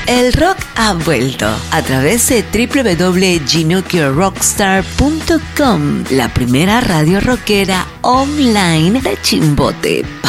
El rock ha vuelto a través de www.ginokyorrockstar.com, la primera radio rockera online de Chimbote.